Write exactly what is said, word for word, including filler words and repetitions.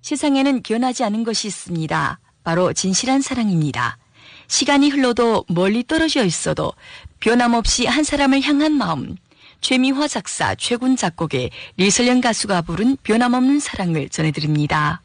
세상에는 변하지 않은 것이 있습니다. 바로 진실한 사랑입니다. 시간이 흘러도 멀리 떨어져 있어도 변함없이 한 사람을 향한 마음. 최미화 작사, 최군 작곡의 리설령 가수가 부른 변함없는 사랑을 전해드립니다.